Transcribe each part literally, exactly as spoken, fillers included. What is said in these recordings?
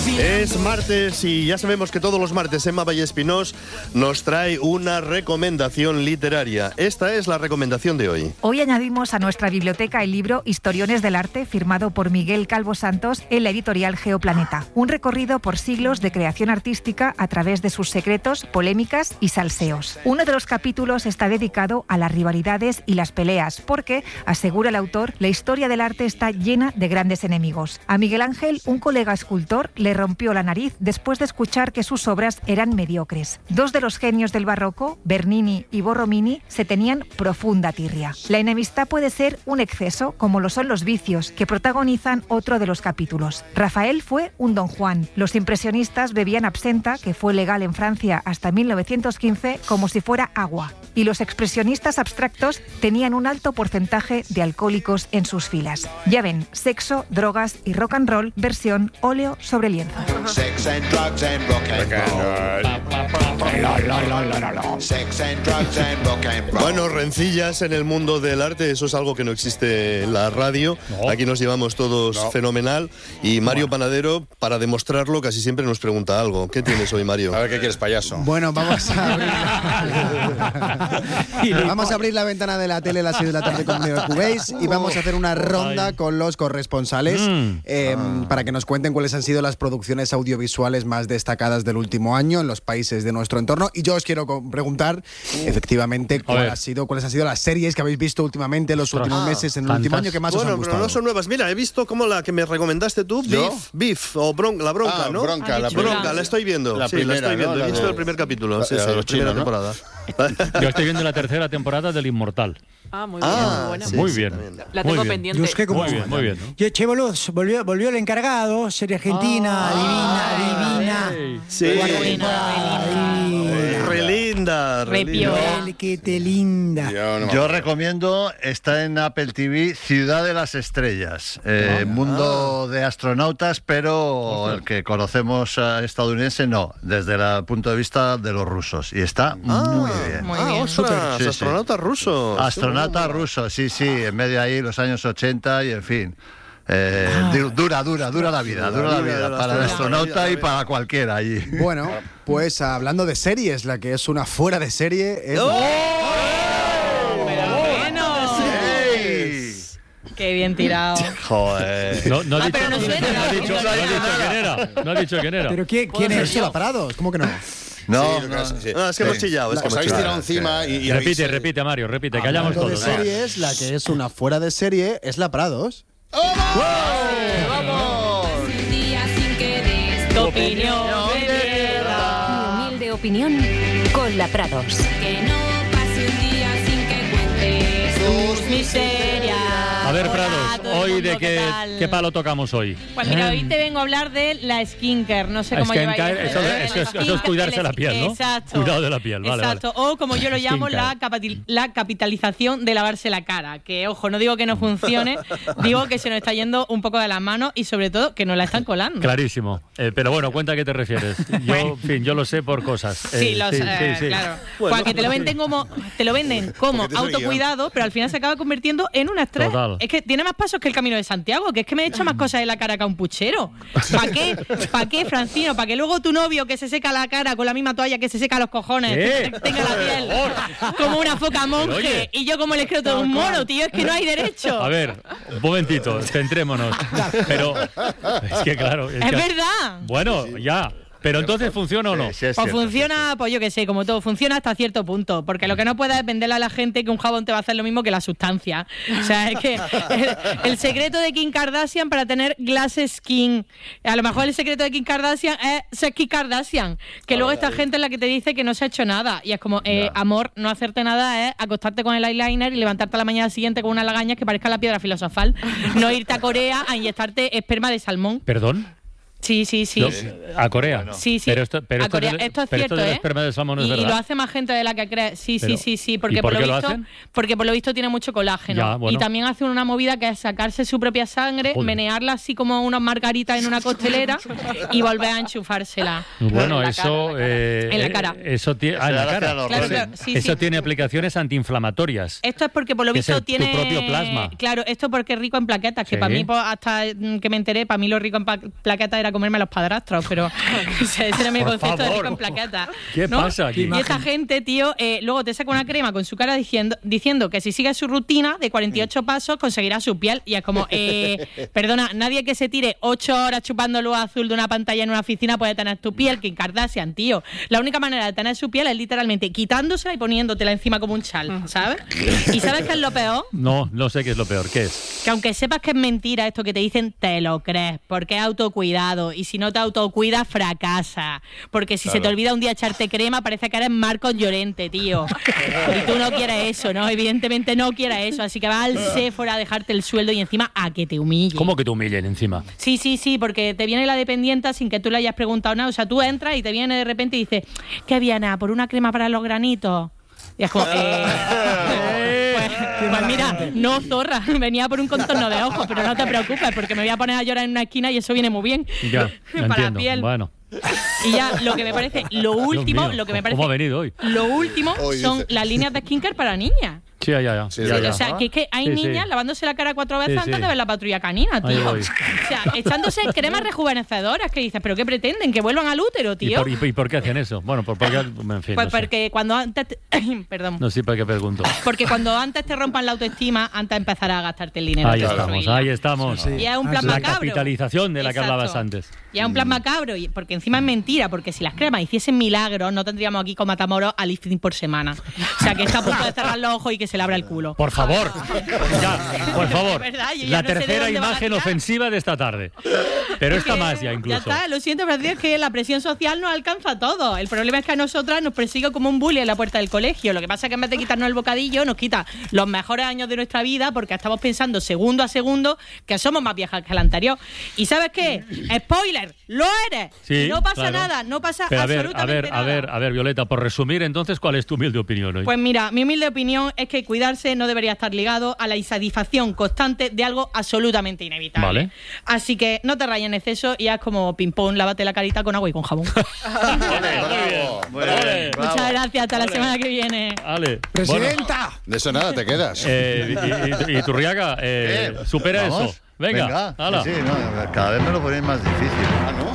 Es martes y ya sabemos que todos los martes Emma Vallespinós nos trae una recomendación literaria. Esta es la recomendación de hoy. Hoy añadimos a nuestra biblioteca el libro Historiones del Arte, firmado por Miguel Calvo Santos en la editorial Geoplaneta. Un recorrido por siglos de creación artística a través de sus secretos, polémicas y salseos. Uno de los capítulos está dedicado a las rivalidades y las peleas, porque, asegura el autor, la historia del arte está llena de grandes enemigos. A Miguel Ángel, un colega escultor, le rompió la nariz después de escuchar que sus obras eran mediocres. Dos de los genios del barroco, Bernini y Borromini, se tenían profunda tirria. La enemistad puede ser un exceso, como lo son los vicios, que protagonizan otro de los capítulos. Rafael fue un Don Juan. Los impresionistas bebían absenta, que fue legal en Francia hasta mil novecientos quince, como si fuera agua. Y los expresionistas abstractos tenían un alto porcentaje de alcohólicos en sus filas. Ya ven, sexo, drogas y rock and roll, versión óleo sobre lienzo. Sex and drugs and rock and roll. Sex and drugs and rock and roll. Bueno, rencillas en el mundo del arte, eso es algo que no existe en la radio. No. Aquí nos llevamos todos no. fenomenal. Y Mario bueno. Panadero, para demostrarlo, casi siempre nos pregunta algo. ¿Qué tienes hoy, Mario? A ver, ¿qué quieres, payaso? Bueno, vamos a abrir la... vamos a abrir la ventana de la tele a las seis de la tarde con Neo Cubase y vamos a hacer una ronda Ay. con los corresponsales mm. eh, ah. para que nos cuenten cuáles han sido las producciones audiovisuales más destacadas del último año en los países de nuestro entorno. Y yo os quiero preguntar, efectivamente, cuál ha sido, cuáles han sido las series que habéis visto últimamente en los últimos ah, meses, en el último año, que más bueno, os han gustado. Pero no son nuevas. Mira, he visto como la que me recomendaste tú, Beef, Beef o bron, La Bronca, ah, ¿no? Bronca, ah, la bronca, la estoy viendo. La sí, primera, la estoy viendo. ¿no? He visto de... el primer capítulo, la, sí, sí, la, la primera chino, temporada. ¿no? Yo estoy viendo la tercera temporada del Inmortal. Ah, muy bien. Ah, bueno. sí, muy bien. Sí, la tengo muy pendiente. Bien. Yo muy bien, muy bien. ¿no? Y Che Boludos, volvió, volvió el encargado, serie argentina, ah, divina, divina. Hey. Sí. Re linda. Re linda. El que te linda. Yo, no Yo recomiendo, está en Apple T V, Ciudad de las Estrellas. Eh, ah, mundo ah. de astronautas, pero okay. el que conocemos uh, estadounidense no, desde el punto de vista de los rusos. Y está ah, muy bien. Muy ah, bien. ostras, sí, astronautas sí. rusos. Astronautas sí, rusos, sí, sí, en medio ahí los años ochenta y en fin. Eh, ah. Dura, dura, dura la vida, dura la vida, la para el astronauta y para cualquiera allí. Bueno, pues hablando de series, la que es una fuera de serie es... ¡Oh! ¡Oh! ¡Pero bueno! Sí. ¡Qué bien tirado! Joder. No, no, ah, ha dicho, pero no, suena, no, no, ha dicho, no ha dicho quién era. No ha dicho quién era. ¿Pero quién, quién es? ¿Quién Parados? ¿Cómo que no? No, sí, no, sí. no, es que sí. hemos chillado. Es que os habéis tirado encima y, y repite, habéis... repite, Mario, repite, ah, callamos todos. de series, la que es una fuera de serie es La Prados. ¡Oh! ¡Vamos! Un día sin que des tu opinión de mierda. Mi humilde opinión con La Prados. Que no pase un día sin que cuentes tus miserias. A ver, Prados, Hola, hoy mundo, de qué, ¿qué, qué palo tocamos hoy. Pues mira, hoy te vengo a hablar de la skincare, no sé cómo lleváis. Eso, eso, eso, eso es cuidarse la piel, ¿no? Exacto. Cuidado de la piel, vale, Exacto, vale. O como yo lo llamo, la, capital, la capitalización de lavarse la cara. Que, ojo, no digo que no funcione, digo que se nos está yendo un poco de las manos y sobre todo que nos la están colando. Clarísimo. Eh, pero bueno, cuenta a qué te refieres. Yo, en fin, yo lo sé por cosas. Eh, sí, los, sí, eh, sí, sí. claro. Bueno, pues que te lo venden como, te lo venden como autocuidado, pero al final se acaba convirtiendo en un estrés. Total. Es que tiene más pasos que el Camino de Santiago, que es que me he hecho más cosas en la cara que a un puchero. ¿Para qué? ¿Para qué, Francino? ¿Para que luego tu novio que se seca la cara con la misma toalla que se seca los cojones ¿Qué? tenga la piel como una foca monje oye, y yo como el escroto de un mono, tío? Es que no hay derecho. A ver, un momentito, centrémonos. Pero es que claro... Es, es que, verdad. Bueno, ya... Pero entonces, ¿funciona o no? Sí, sí, es pues cierto, funciona, sí, sí. pues yo que sé, como todo, funciona hasta cierto punto. Porque lo que no puedes es venderle a la gente que un jabón te va a hacer lo mismo que la sustancia. O sea, es que el, el secreto de Kim Kardashian para tener glass skin. A lo mejor el secreto de Kim Kardashian es ser Kim Kardashian. Que luego esta gente es la que te dice que no se ha hecho nada. Y es como, eh, amor, no hacerte nada es acostarte con el eyeliner y levantarte a la mañana siguiente con unas lagañas que parezcan la piedra filosofal. No irte a Corea a inyectarte esperma de salmón. ¿Perdón? Sí, sí, sí. No, ¿a Corea? No. Sí, sí. Pero esto, pero a esto, Corea, del, esto es pero cierto, esto del ¿eh? esperma de salmón no es y, verdad. y lo hace más gente de la que cree. Sí, pero, sí, sí, sí. Porque ¿y por, por qué lo lo visto, hacen? porque por lo visto tiene mucho colágeno. Ya, bueno. Y también hace una movida que es sacarse su propia sangre, Joder. menearla así como unas margaritas en una costelera y volver a enchufársela. Bueno, en eso... La eh, en la cara. Eso tiene... Ah, en la cara. Claro, claro, sí, eso sí. tiene aplicaciones antiinflamatorias. Esto es porque por lo que visto es el, tiene... tu propio plasma. Claro, esto porque es rico en plaquetas, que Sí. para mí, pues, hasta que me enteré, para mí lo rico en pa- plaquetas era para comerme a los padrastros, pero ese era mi Por concepto de favor. rico en plaquetas. ¿Qué ¿no? pasa aquí? Y esta gente, tío, eh, luego te saca una crema con su cara diciendo, diciendo que si sigue su rutina de cuarenta y ocho pasos conseguirá su piel. Y es como, eh, perdona, nadie que se tire ocho horas chupando luz azul de una pantalla en una oficina puede tener tu piel. Kim Kardashian, tío. La única manera de tener su piel es literalmente quitándosela y poniéndotela encima como un chal, ¿sabes? ¿Y sabes qué es lo peor? No, no sé qué es lo peor. ¿Qué es? Que aunque sepas que es mentira esto que te dicen, te lo crees, porque es autocuidado. Y si no te autocuidas, fracasa. Porque si Claro. se te olvida un día echarte crema, parece que eres Marcos Llorente, tío. Y tú no quieres eso, ¿no? Evidentemente no quieres eso. Así que vas al Sephora a dejarte el sueldo y encima a que te humille. ¿Cómo que te humillen encima? Sí, sí, sí, porque te viene la dependienta sin que tú le hayas preguntado nada. O sea, tú entras y te viene de repente y dices, ¿qué viene? ¿A por una crema para los granitos? Y es como, eh, pues, pues mira, no, zorra, venía por un contorno de ojos, pero no te preocupes, porque me voy a poner a llorar en una esquina y eso viene muy bien. Ya, para entiendo. la piel. Bueno. Y ya, lo que me parece, lo último, mío, lo que me ¿cómo parece, ha venido hoy? lo último Hoy son dice. las líneas de skincare para niñas. Sí, ya, ya. Sí, ya, sí, ya. O sea, que es que hay Sí, niñas sí. lavándose la cara cuatro veces Sí, antes sí. de ver la patrulla canina, Ahí tío. voy. O sea, echándose cremas rejuvenecedoras que dices, ¿pero qué pretenden? ¿Que vuelvan al útero, ¿Y tío? por, y, y por qué hacen eso? Bueno, por, porque, en fin, Pues no sé. porque cuando antes... te- Perdón. No sé para qué pregunto. Porque cuando antes te rompan la autoestima, antes empezarás a gastarte el dinero. Ahí en estamos, construirla. ahí estamos. Sí, sí. Y es un plan La macabro. capitalización de la que Exacto. hablabas antes. Y es un plan macabro, y- porque encima es mentira, porque si las cremas hiciesen milagros, no tendríamos aquí con Matamoros a lifting por semana. O sea, que está a punto de cerrar los ojos y que se le abra el culo. Por favor, ya, por favor. De verdad, yo ya La no sé de tercera dónde van a imagen tirar. ofensiva de esta tarde. Pero esta Que más ya incluso. Ya está, lo siento, pero es que la presión social nos alcanza a todos. El problema es que a nosotras nos persigue como un bully en la puerta del colegio. Lo que pasa es que en vez de quitarnos el bocadillo, nos quita los mejores años de nuestra vida porque estamos pensando segundo a segundo que somos más viejas que la anterior. ¿Y sabes qué? ¡Spoiler! ¡Lo eres! Sí, Y no pasa claro. nada, no pasa Pero a ver, a absolutamente ver, nada. a ver, a ver, Violeta, por resumir, entonces, ¿cuál es tu humilde opinión hoy? Pues mira, mi humilde opinión es que cuidarse no debería estar ligado a la insatisfacción constante de algo absolutamente inevitable. Vale. Así que no te rayes en exceso y haz como ping-pong, lávate la carita con agua y con jabón. Muy bien, bravo. Muchas gracias, hasta la semana que viene. Ale. ¡Presidenta! De eso nada, te quedas. Eh, y, y, y Turriaga, eh, Eh, supera ¿vamos? eso. Venga, hala. Sí, sí, no, cada vez me lo ponéis más difícil.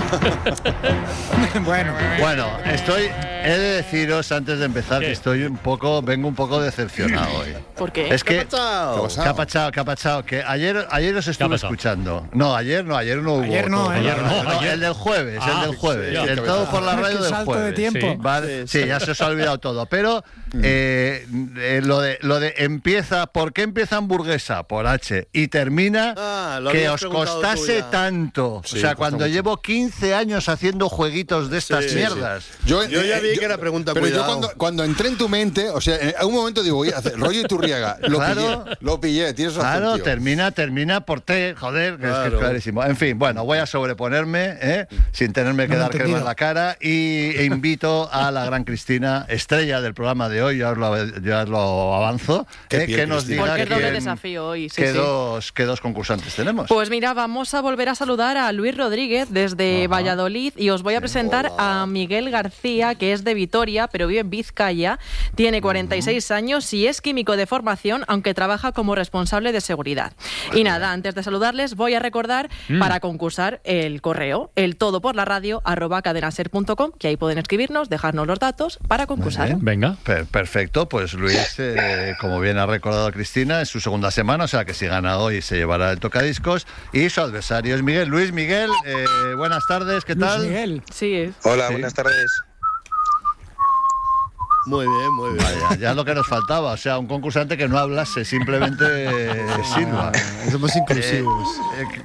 Bueno, Bueno, estoy. He de deciros antes de empezar ¿Qué? que estoy un poco, vengo un poco decepcionado hoy. ¿Por qué? Es que. ¿Qué ha pasado? ¿Qué ha pasado? ¿Qué ha pasado? Que ayer, ayer os estuve pasado? escuchando. No, ayer no, ayer no hubo. Ayer no, todo. ¿eh? Ayer no, ayer. El del jueves, Ah, el del jueves. ya. El todo por la radio Qué del salto de jueves. tiempo. Sí. Vale, sí, ya se os ha olvidado todo. Pero eh, eh, lo, de, lo de empieza, ¿por qué empieza hamburguesa? Por H. Y termina Ah, lo que habías os preguntado tú costase ya. tanto. Sí, o sea, cuesta cuando mucho. llevo quince años haciendo jueguitos de estas Sí, sí, mierdas. Yo ya vi que era pregunta, Pero cuidado. yo cuando, cuando entré en tu mente, o sea, en algún momento digo, voy a hacer rollo Iturriaga. Lo Claro. pillé, lo pillé, tienes razón, Claro, tío. termina, termina por T, joder, que es, que es Claro. clarísimo. En fin, bueno, voy a sobreponerme, ¿eh? sin tenerme que No lo he dar crema en entendido. la cara, y e invito a la gran Cristina, estrella del programa de hoy, ya os lo, ya os lo avanzo, Qué ¿eh? piel, que nos Cristina. diga Porque es doble quién- desafío hoy, sí, qué, sí. Dos, qué dos concursantes tenemos. Pues mira, vamos a volver a saludar a Luis Rodríguez desde Valladolid y os voy a presentar a Miguel García, que es de Vitoria, pero vive en Vizcaya, tiene cuarenta y seis años y es químico de formación, aunque trabaja como responsable de seguridad. Y nada, antes de saludarles, voy a recordar para concursar el correo, el todo por la radio, arroba cadenaser punto com, que ahí pueden escribirnos, dejarnos los datos para concursar. bien. Venga. Per- perfecto, pues Luis, eh, como bien ha recordado Cristina, es su segunda semana, o sea que si gana hoy se llevará el tocadiscos, y su adversario es Miguel. Luis Miguel, eh, buenas tardes, ¿qué Luis tal? Miguel. Sí, Hola, Sí. buenas tardes. Muy bien, muy bien. Vaya, ya lo que nos faltaba, o sea, un concursante que no hablase, simplemente eh, silba. Ah, somos inclusivos. Eh, eh,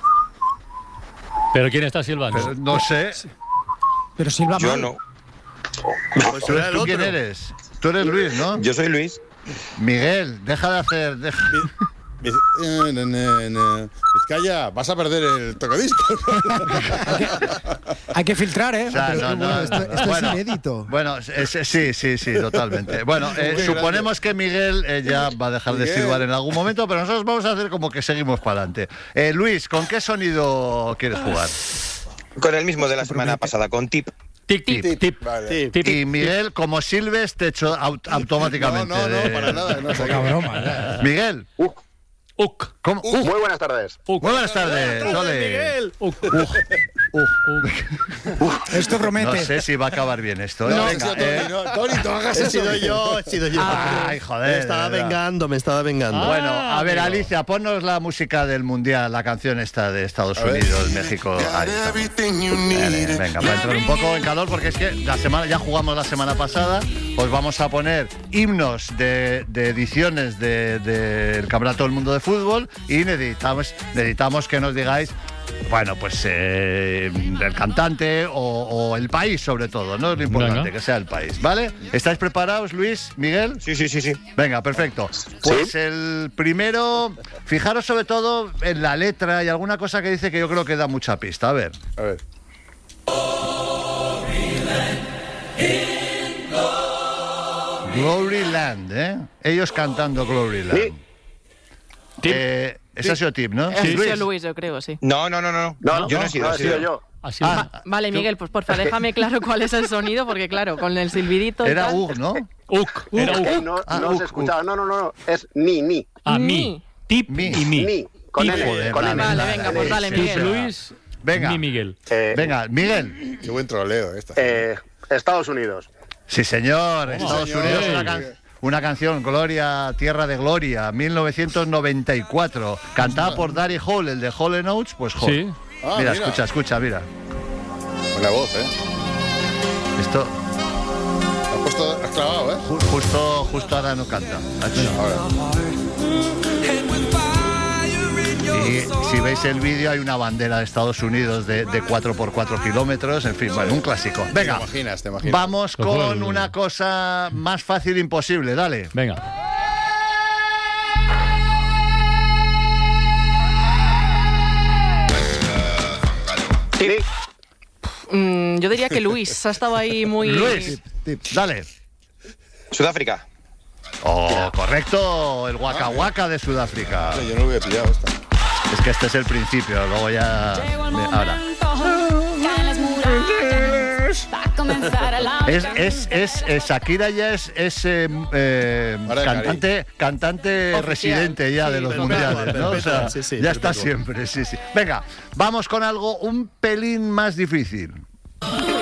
¿Pero quién está silbando? pero no sé, Pero Silva Yo mal. no. Pues ¿tú, será el tú quién otro. eres? Tú eres Luis, ¿no? Yo soy Luis. Miguel, deja de hacer... deja- Viz- eh, ne, ne, ne. Vizcaya, vas a perder el tocadiscos. Hay que filtrar, ¿eh? O sea, Pero no, qué no, bueno, esto- esto es bueno, inédito. Bueno, es- es- sí, sí, sí, totalmente. Bueno, eh, Muy suponemos que Miguel eh, ya va a dejar de Miguel. silbar en algún momento, pero nosotros vamos a hacer como que seguimos para adelante. Eh, Luis, ¿con qué sonido quieres jugar? Con el mismo de la semana pasada, con tip. Tip, tip, tip. Vale. Tip. Y Miguel, como silbes, te echo aut- automáticamente. No, no, no, de- para nada. No, Poca broma. ya. Miguel, Uk. ¿cómo? Uh, Muy buenas tardes. muy buenas tardes, Buenas tardes, Ole. Miguel. Uk. Esto promete. No sé si va a acabar bien esto. ¿eh? No, Venga, Tony, eh, no, Tony, no hagas he eso. sido yo, he sido yo. Ay, joder. Me estaba de verdad. vengando, me estaba vengando. Bueno, a ver, amigo. Alicia, ponnos la música del Mundial, la canción esta de Estados Unidos, México. Ahí está. Vale, venga, para entrar un poco en calor, porque es que la semana ya jugamos la semana pasada, os vamos a poner himnos de, de ediciones del de, de Campeonato del Mundo de Fútbol y necesitamos, necesitamos que nos digáis, bueno, pues eh, el cantante o, o el país sobre todo, ¿no? Es lo importante, Venga. que sea el país, ¿vale? ¿Estáis preparados, Luis, Miguel? Sí, sí, sí, sí. Venga, perfecto. Pues el primero, fijaros sobre todo en la letra y alguna cosa que dice que yo creo que da mucha pista. A ver. A ver. Glory Land, ¿eh? Ellos cantando Glory Land. Tip. Eh, ese ha sido tip, ¿no? Ha sido Luis, yo creo, sí. No, no, no, no. No, yo no he sido, no, he he sido sido yo. Así es. Ah, Vale, Miguel, pues porfa, déjame claro cuál es el sonido, porque claro, con el silbidito y era tal. Ug, ¿no? Uk. Era Es que Uk. no, Ah, no os uk, he escuchado. No, no, no, no. Es ni, ni. A Ni. mí. Tip Mi. y mi. Ni. Con Tip. N. Joder, Con vale, N. Vale, venga, pues dale, sí, Tip Miguel. Luis. Venga. Mi Miguel. Eh, Venga, Miguel. Qué buen troleo esta. eh, Estados Unidos. Sí, señor. Estados señor. Unidos, una, Sí. can- una canción, Gloria, Tierra de Gloria, mil novecientos noventa y cuatro. Cantada por Daddy Hall, el de Hall and Oates, pues Hall. Sí. Ah, mira, mira. escucha, escucha, mira. Buena voz, ¿eh? Esto Has puesto, has clavado, ¿eh? ju- justo, justo ahora no canta. Ahora. Y si veis el vídeo hay una bandera de Estados Unidos de, de cuatro por cuatro kilómetros, en fin, bueno, un clásico. Venga, Te imaginas, te imaginas. vamos Pues bueno, con una cosa más fácil imposible, dale. Venga. Ni. Mm, yo diría que Luis ha estado ahí muy. Luis, dale. Sudáfrica. Oh, correcto, el Waka Waka de Sudáfrica. Yo no lo había pillado esta. Es que este es el principio, luego ya... Ahora. Es, es, es, es- Shakira ya es, es eh, eh, Ahora de cantante, cantante Oficial. residente ya Sí, de los perpetua, mundiales, ¿no? O sea, perpetua, sí, sí, ya está perpetua. siempre, sí, sí. Venga, vamos con algo un pelín más difícil.